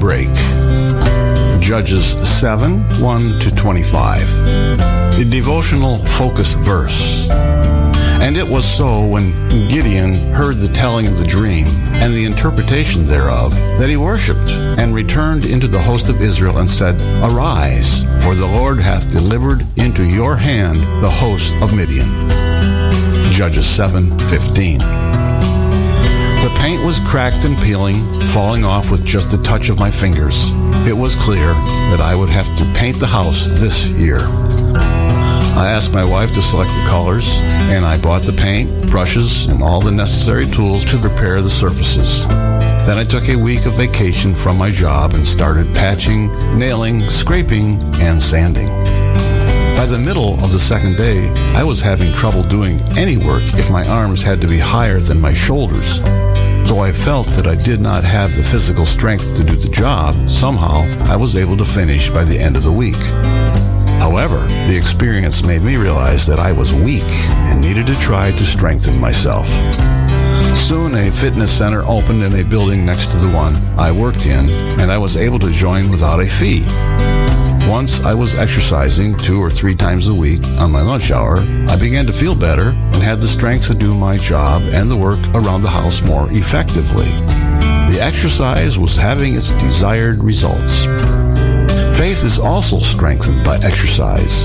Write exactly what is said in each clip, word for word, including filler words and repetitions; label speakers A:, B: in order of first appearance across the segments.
A: break. Judges seven, one to twenty-five. The devotional focus verse. And it was so when Gideon heard the telling of the dream and the interpretation thereof, that he worshipped and returned into the host of Israel and said, Arise, for the Lord hath delivered into your hand the host of Midian. Judges seven fifteen. The paint was cracked and peeling, falling off with just a touch of my fingers. It was clear that I would have to paint the house this year. I asked my wife to select the colors, and I bought the paint, brushes, and all the necessary tools to repair the surfaces. Then I took a week of vacation from my job and started patching, nailing, scraping, and sanding. By the middle of the second day, I was having trouble doing any work if my arms had to be higher than my shoulders. Though I felt that I did not have the physical strength to do the job, somehow I was able to finish by the end of the week. However, the experience made me realize that I was weak and needed to try to strengthen myself. Soon a fitness center opened in a building next to the one I worked in, and I was able to join without a fee. Once I was exercising two or three times a week on my lunch hour, I began to feel better and had the strength to do my job and the work around the house more effectively. The exercise was having its desired results. Faith is also strengthened by exercise.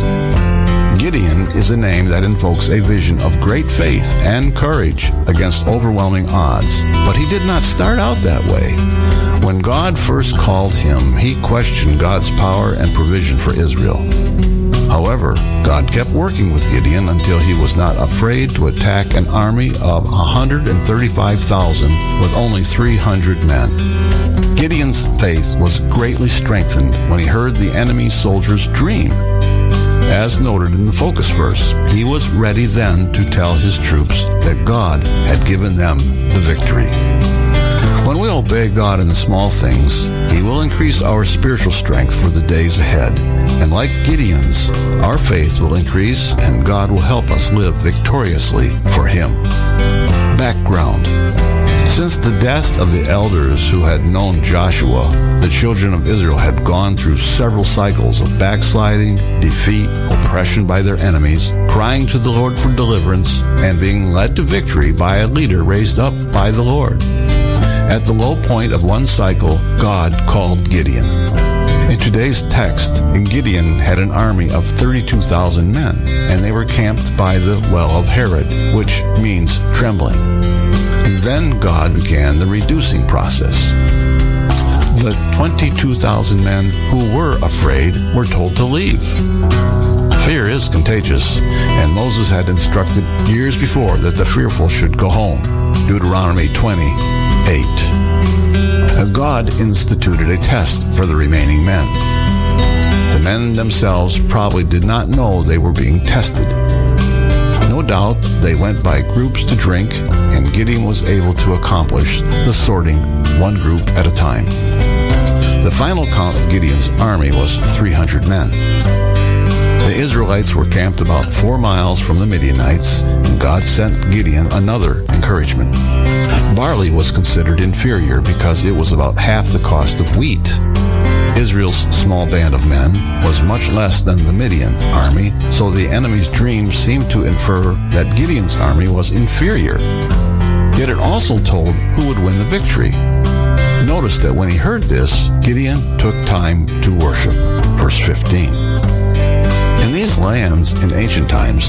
A: Gideon is a name that invokes a vision of great faith and courage against overwhelming odds, but he did not start out that way. When God first called him, he questioned God's power and provision for Israel. However, God kept working with Gideon until he was not afraid to attack an army of one hundred thirty-five thousand with only three hundred men. Gideon's faith was greatly strengthened when he heard the enemy soldiers' dream. As noted in the focus verse, he was ready then to tell his troops that God had given them the victory. When we obey God in the small things, he will increase our spiritual strength for the days ahead. And like Gideon's, our faith will increase and God will help us live victoriously for him. Background. Since the death of the elders who had known Joshua, the children of Israel had gone through several cycles of backsliding, defeat, oppression by their enemies, crying to the Lord for deliverance, and being led to victory by a leader raised up by the Lord. At the low point of one cycle, God called Gideon. In today's text, Gideon had an army of thirty-two thousand men, and they were camped by the well of Harod, which means trembling. Then God began the reducing process. The twenty-two thousand men who were afraid were told to leave. Fear is contagious, and Moses had instructed years before that the fearful should go home. Deuteronomy twenty-eight. God instituted a test for the remaining men. The men themselves probably did not know they were being tested. No doubt they went by groups to drink, and Gideon was able to accomplish the sorting one group at a time. The final count of Gideon's army was three hundred men. The Israelites were camped about four miles from the Midianites, and God sent Gideon another encouragement. Barley was considered inferior because it was about half the cost of wheat. Israel's small band of men was much less than the Midian army, so the enemy's dreams seemed to infer that Gideon's army was inferior. Yet it also told who would win the victory. Notice that when he heard this, Gideon took time to worship. Verse fifteen. In these lands in ancient times,